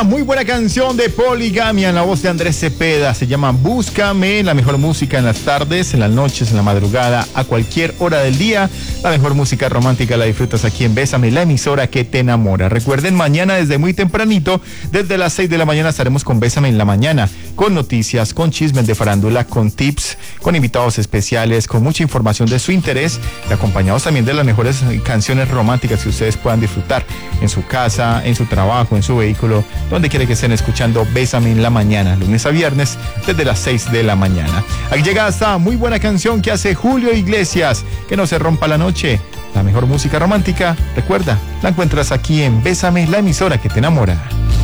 muy buena canción de Poligamia en la voz de Andrés Cepeda. Se llama Búscame, la mejor música en las tardes, en las noches, en la madrugada, a cualquier hora del día. La mejor música romántica la disfrutas aquí en Bésame, la emisora que te enamora. Recuerden, mañana desde muy tempranito, desde las 6 de la mañana estaremos con Bésame en la mañana, con noticias, con chismes de farándula, con tips, con invitados especiales, con mucha información de su interés y acompañados también de las mejores canciones románticas que ustedes puedan disfrutar en su casa, en su trabajo, en su vehículo, donde quiera que estén escuchando Bésame en la mañana, lunes a viernes, desde las 6 de la mañana. Aquí llega esta muy buena canción que hace Julio Iglesias, Que no se rompa la noche. La mejor música romántica, recuerda, la encuentras aquí en Bésame, la emisora que te enamora.